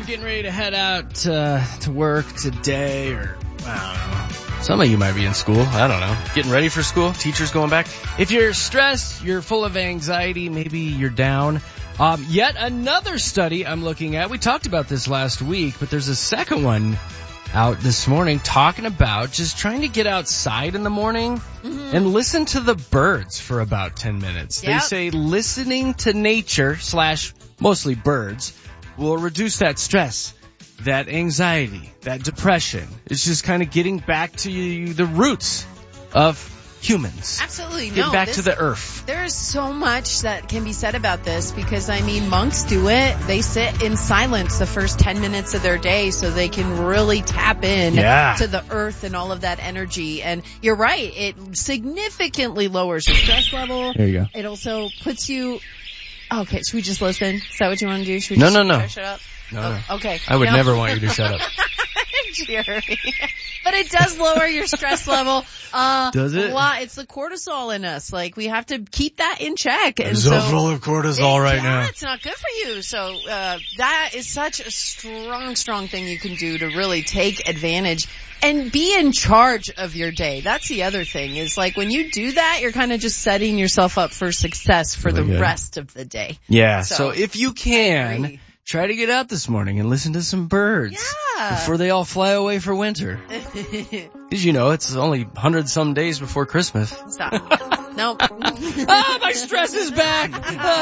getting ready to head out to work today, or I don't know. Some of you might be in school. I don't know. Getting ready for school. Teachers going back. If you're stressed, you're full of anxiety, maybe you're down. Yet another study I'm looking at. We talked about this last week, but there's a second one out this morning talking about just trying to get outside in the morning and listen to the birds for about 10 minutes. Yep. They say listening to nature / mostly birds will reduce that stress, that anxiety, that depression. It's just kind of getting back to the roots of humans. Absolutely. Get back to the earth. There is so much that can be said about this because, monks do it. They sit in silence the first 10 minutes of their day so they can really tap in to the earth and all of that energy. And you're right. It significantly lowers your stress level. There you go. It also puts you... Okay, should we just listen? Is that what you want to do? Should we No. Shut up? No. Okay. I would never want you to shut up. Jeremy. But it does lower your stress level. Does it? It's the cortisol in us. Like, we have to keep that in check. And so full of cortisol right now. It's not good for you. So, that is such a strong thing you can do to really take advantage and be in charge of your day. That's the other thing is, like, when you do that, you're kind of just setting yourself up for success for the rest of the day. Yeah. So if you can, try to get out this morning and listen to some birds. Yeah. Before they all fly away for winter. Did you know it's only 100-some days before Christmas? Stop. Nope. My stress is back.